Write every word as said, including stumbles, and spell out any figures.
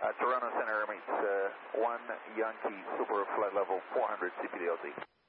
Uh, Toronto Center meets uh, one Yankee Super flight level four hundred C P D L T.